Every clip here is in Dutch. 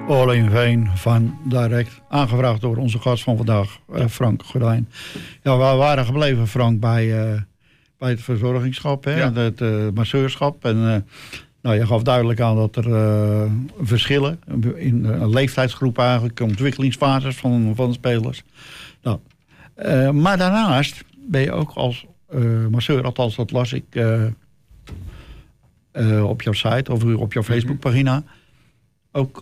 Oorlog in Veen van Direct. Aangevraagd door onze gast van vandaag, Frank Gordijn. Ja, we waren gebleven, Frank, bij het verzorgingschap, hè, Ja. het masseurschap. En je gaf duidelijk aan dat er verschillen in een leeftijdsgroep eigenlijk, ontwikkelingsfases van de spelers. Nou, maar daarnaast ben je ook als masseur, althans dat las ik op jouw site of op jouw Facebookpagina, ook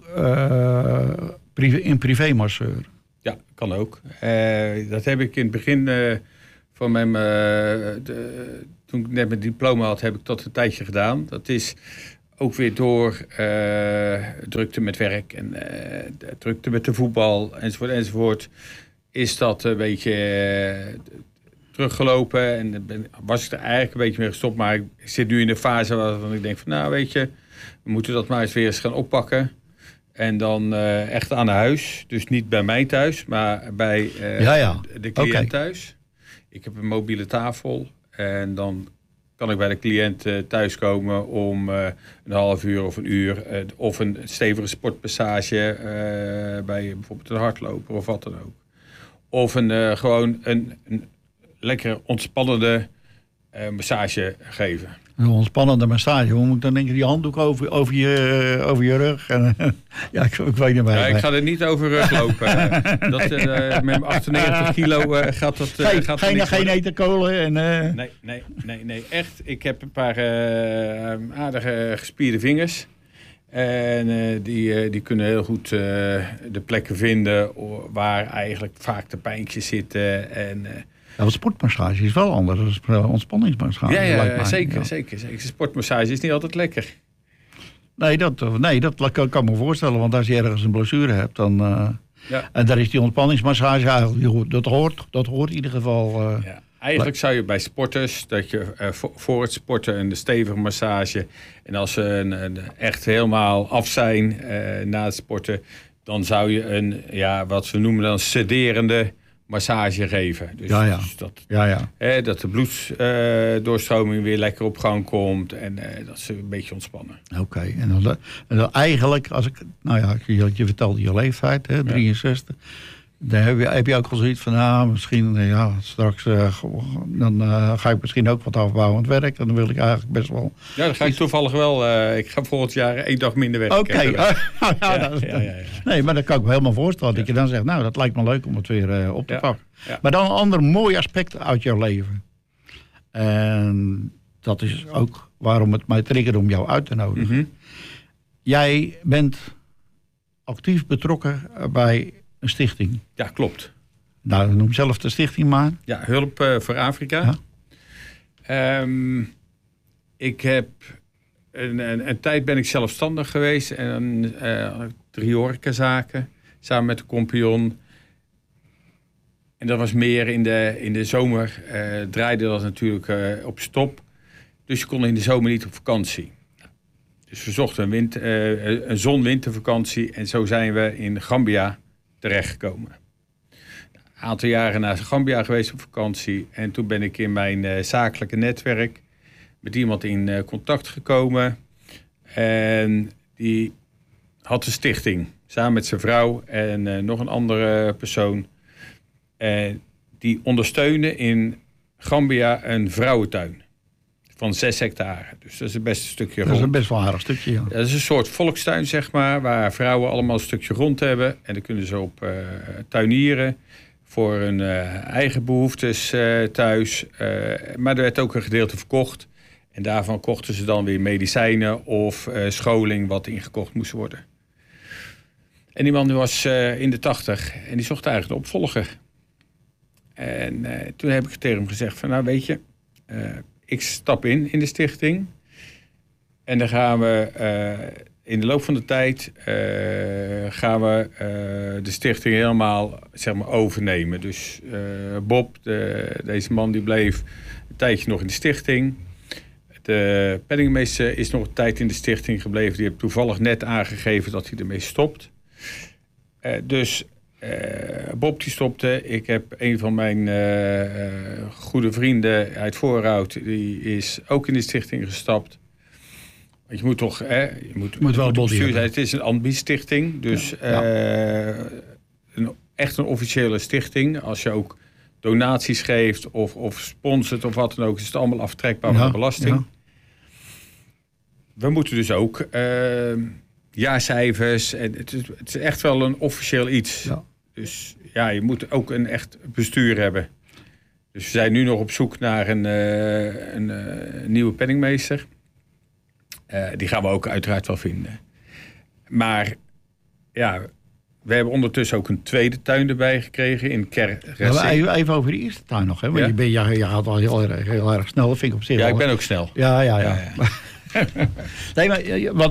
privé-masseur. Ja, kan ook. Dat heb ik in het begin van mijn... toen ik net mijn diploma had, heb ik dat een tijdje gedaan. Dat is ook weer door drukte met werk en drukte met de voetbal enzovoort. Is dat een beetje teruggelopen en was ik er eigenlijk een beetje mee gestopt. Maar ik zit nu in de fase waarvan ik denk van, nou weet je, we moeten dat maar eens gaan oppakken. En dan echt aan huis. Dus niet bij mij thuis, maar bij de cliënt thuis. Ik heb een mobiele tafel. En dan kan ik bij de cliënt thuiskomen om een half uur of een uur. Of een stevige sportpassage bij bijvoorbeeld een hardloper of wat dan ook. Of gewoon een lekker ontspannende massage geven. Een ontspannende massage. Hoe moet ik dan denken? Die handdoek over je rug. En, ja, ik weet niet meer. Ja, ik ga er niet over rug lopen. Met mijn 98 kilo gaat dat... geen etenkolen. Nee. Echt. Ik heb een paar aardige gespierde vingers. En die kunnen heel goed de plekken vinden waar eigenlijk vaak de pijntjes zitten. Ja, want sportmassage is wel anders dan ontspanningsmassage. Ja, zeker. Sportmassage is niet altijd lekker. Nee, dat kan me voorstellen. Want als je ergens een blessure hebt, dan... En daar is die ontspanningsmassage eigenlijk... Dat hoort in ieder geval... Eigenlijk zou je bij sporters... dat je voor het sporten een stevige massage... en als ze echt helemaal af zijn na het sporten... dan zou je wat we noemen dan sederende... massage geven. Dus, dat de bloeddoorstroming weer lekker op gang komt en dat ze een beetje ontspannen. Oké. En dan eigenlijk, als ik, je vertelde je leeftijd, hè, 63. Dan heb je ook al zoiets van, misschien straks dan ga ik misschien ook wat afbouwend werk. En dan wil ik eigenlijk best wel... Ja, dat ga ik toevallig wel. Ik ga volgend jaar 1 dag minder werken. Oké. Nee, maar dat kan ik me helemaal voorstellen. Dat je dan zegt, dat lijkt me leuk om het weer op te pakken. Ja. Maar dan een ander mooi aspect uit jouw leven. En dat is ook waarom het mij triggerde om jou uit te nodigen. Mm-hmm. Jij bent actief betrokken bij een stichting. Ja, klopt. Nou, noem zelf de stichting maar. Ja, Hulp voor Afrika. Ja. Ik heb een tijd ben ik zelfstandig geweest en 3 horecazaken samen met de compagnon. En dat was meer in de zomer draaide dat natuurlijk op stop. Dus je kon in de zomer niet op vakantie. Dus we zochten een zon-wintervakantie en zo zijn we in Gambia terechtgekomen. Een aantal jaren naar Gambia geweest op vakantie. En toen ben ik in mijn zakelijke netwerk met iemand in contact gekomen. En die had een stichting. Samen met zijn vrouw en nog een andere persoon. Die ondersteunen in Gambia een vrouwentuin. Van 6 hectare. Dus dat is best een stukje grond. Dat is een best wel aardig stukje, ja. Dat is een soort volkstuin, zeg maar, waar vrouwen allemaal een stukje grond hebben. En dan kunnen ze op tuinieren voor hun eigen behoeftes thuis. Maar er werd ook een gedeelte verkocht. En daarvan kochten ze dan weer medicijnen of scholing wat ingekocht moest worden. En die man was in de 80 en die zocht eigenlijk een opvolger. En toen heb ik tegen hem gezegd van, weet je... ik stap in de stichting. En dan gaan we in de loop van de tijd gaan we de stichting helemaal overnemen. Dus Bob, deze man, die bleef een tijdje nog in de stichting. De penningmeester is nog een tijd in de stichting gebleven. Die heeft toevallig net aangegeven dat hij ermee stopt. Dus Bob die stopte. Ik heb een van mijn goede vrienden uit Voorhout. Die is ook in de stichting gestapt. Want je moet toch... je moet wel body hebben. Het is een ambiestichting. Dus echt een officiële stichting. Als je ook donaties geeft of sponsort of wat dan ook... is het allemaal aftrekbaar van de belasting. Ja. We moeten dus ook jaarcijfers. En het is echt wel een officieel iets. Ja. Dus ja, je moet ook een echt bestuur hebben. Dus we zijn nu nog op zoek naar een nieuwe penningmeester. Die gaan we ook uiteraard wel vinden. Maar ja, we hebben ondertussen ook een tweede tuin erbij gekregen in Kerkressing. Even over de eerste tuin nog. Hè? Want je gaat al heel erg snel. Dat vind ik op zich. Ja, ik ben ook snel. Ja. Nee, maar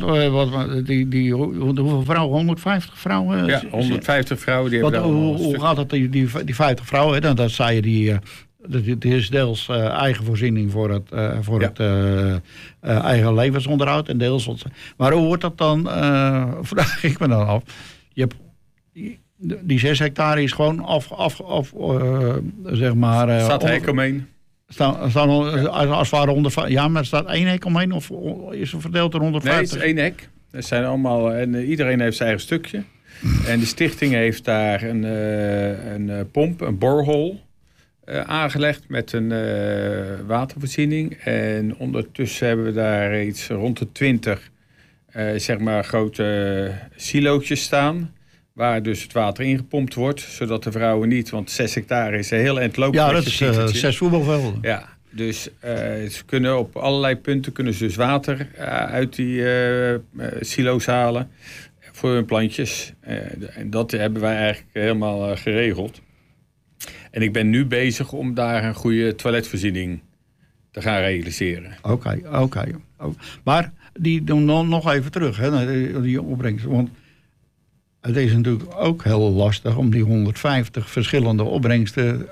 hoeveel vrouwen? 150 vrouwen? Ja, 150 vrouwen. Die hebben hoe gaat het, die 50 vrouwen? Hè? Dan zei je het is deels eigen voorziening voor het eigen levensonderhoud. En deels, maar hoe wordt dat dan? Vraag ik me dan af. Je hebt, die 6 hectare is gewoon zeg maar... staat hek omheen. Staan als het ware ja, maar er staat 1 hek omheen of is het verdeeld er 150? Nee, het is 1 hek. Er zijn allemaal, en iedereen heeft zijn eigen stukje. En de stichting heeft daar een pomp, een borehole aangelegd met een watervoorziening. En ondertussen hebben we daar iets rond de 20 zeg maar grote silootjes staan. Waar dus het water ingepompt wordt, zodat de vrouwen niet... Want 6 hectare is een heel eind lopen. Ja, dat is 6 voetbalvelden. Ja, dus ze kunnen op allerlei punten dus water uit die silo's halen voor hun plantjes. En dat hebben wij eigenlijk helemaal geregeld. En ik ben nu bezig om daar een goede toiletvoorziening te gaan realiseren. Oké. Maar die doen nog even terug, hè, die opbrengst. Want het is natuurlijk ook heel lastig om die 150 verschillende opbrengsten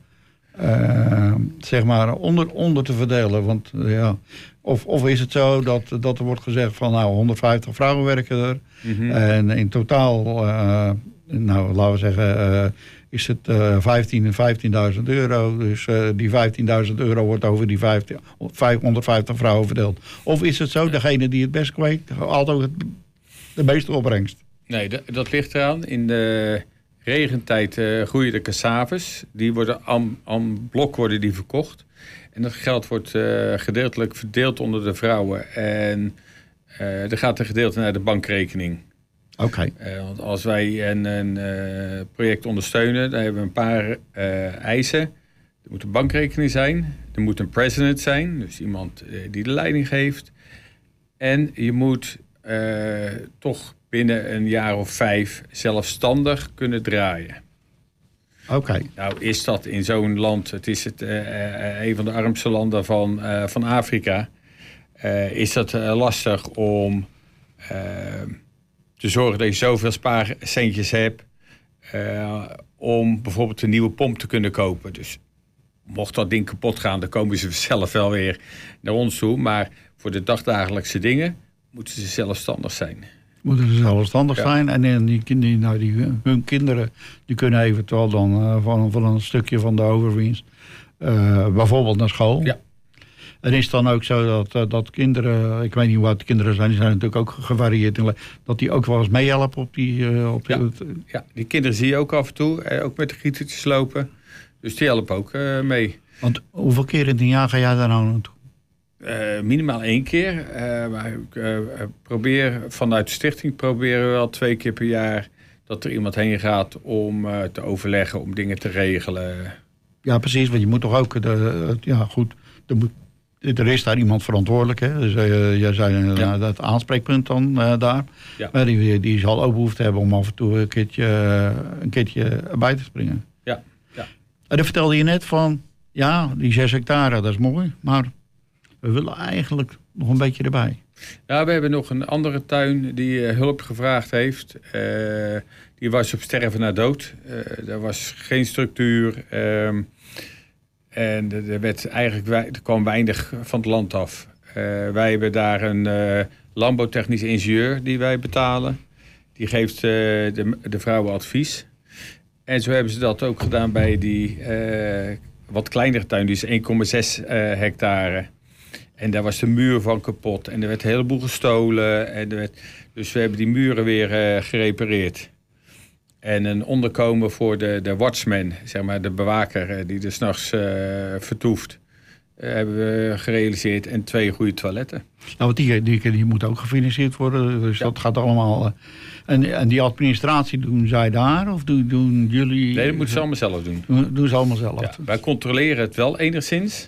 zeg maar onder te verdelen. Want ja, of is het zo dat er wordt gezegd van 150 vrouwen werken er. Mm-hmm. En in totaal, laten we zeggen, is het 15.000 euro. Dus die 15.000 euro wordt over die 150 vrouwen verdeeld. Of is het zo, degene die het best kweekt, haalt ook de meeste opbrengst? Nee, dat ligt eraan. In de regentijd groeien de cassaves. Die worden aan blok worden die verkocht. En dat geld wordt gedeeltelijk verdeeld onder de vrouwen. En er gaat een gedeelte naar de bankrekening. Oké. Want als wij een project ondersteunen, dan hebben we een paar eisen. Er moet een bankrekening zijn. Er moet een president zijn. Dus iemand die de leiding geeft. En je moet toch binnen een jaar of 5 zelfstandig kunnen draaien. Oké. Nou is dat in zo'n land, het is een van de armste landen van Afrika, is dat lastig om te zorgen dat je zoveel spaarcentjes hebt om bijvoorbeeld een nieuwe pomp te kunnen kopen. Dus mocht dat ding kapot gaan, dan komen ze zelf wel weer naar ons toe. Maar voor de dagdagelijkse dingen moeten ze zelfstandig zijn. Moeten ze zelfstandig zijn. En hun kinderen die kunnen eventueel dan van een stukje van de overwinst bijvoorbeeld naar school. Ja. En is het dan ook zo dat kinderen, ik weet niet hoe oud de kinderen zijn, die zijn natuurlijk ook gevarieerd, dat die ook wel eens meehelpen op die... Ja, die kinderen zie je ook af en toe, ook met de gietertjes lopen. Dus die helpen ook mee. Want hoeveel keer in een jaar ga jij daar nou naartoe? Minimaal 1 keer. Maar ik vanuit de stichting proberen we wel 2 keer per jaar dat er iemand heen gaat om te overleggen, om dingen te regelen. Ja, precies. Want je moet toch ook... Er is daar iemand verantwoordelijk. Hè? Dus jij zei dat aanspreekpunt dan daar. Ja. Maar die zal ook behoefte hebben om af en toe een keertje bij te springen. Ja. En dan vertelde je net van... Ja, die 6 hectare, dat is mooi. Maar we willen eigenlijk nog een beetje erbij. Ja, we hebben nog een andere tuin die hulp gevraagd heeft. Die was op sterven na dood. Er was geen structuur. En er kwam weinig van het land af. Wij hebben daar een landbouwtechnisch ingenieur die wij betalen. Die geeft de vrouwen advies. En zo hebben ze dat ook gedaan bij die wat kleinere tuin. Die is 1,6 hectare. En daar was de muur van kapot. En er werd een heleboel gestolen. Dus we hebben die muren weer gerepareerd. En een onderkomen voor de watchman, zeg maar de bewaker die er 's nachts vertoeft. Hebben we gerealiseerd. En 2 goede toiletten. Nou, die moet ook gefinancierd worden. Dus dat gaat allemaal... En die administratie doen zij daar? Of doen jullie... Nee, dat moeten ze allemaal zelf doen. Doen ze allemaal zelf? Ja, wij controleren het wel enigszins.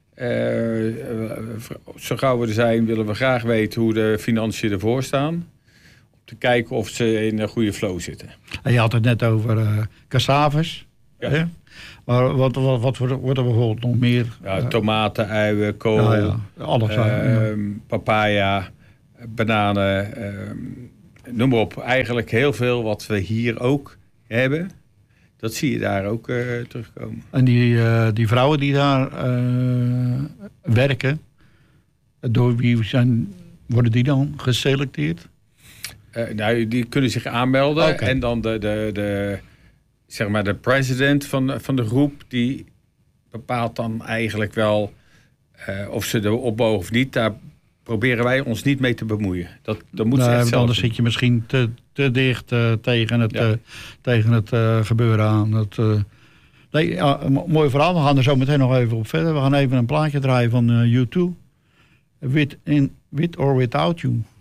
Zo gauw we er zijn, willen we graag weten hoe de financiën ervoor staan. Om te kijken of ze in een goede flow zitten. En je had het net over cassaves. Ja. Hè? Maar wat wordt er bijvoorbeeld nog meer? Ja, tomaten, uien, kool, alles. Papaya, bananen, noem maar op. Eigenlijk heel veel wat we hier ook hebben. Dat zie je daar ook terugkomen. En die vrouwen die daar werken, door wie worden die dan geselecteerd? Nou, die kunnen zich aanmelden. Okay. En dan zeg maar de president van de groep, die bepaalt dan eigenlijk wel of ze erop mogen of niet. Daar proberen wij ons niet mee te bemoeien. Dat moet ze echt zelf anders doen. zit je misschien te dicht tegen het gebeuren aan. Mooi verhaal. We gaan er zo meteen nog even op verder. We gaan even een plaatje draaien van U2. With or Without You.